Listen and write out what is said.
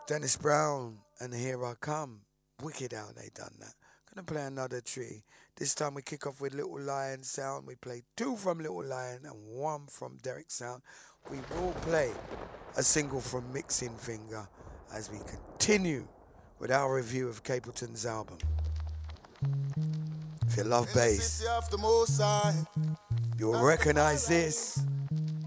Dennis Brown and Here I Come. Wicked how they done that. Gonna play another tree. This time we kick off with Little Lion Sound. We play two from Little Lion and one from Derek Sound. We will play a single from Mixing Finger as we continue with our review of Capleton's album. If you love bass, you'll recognize this.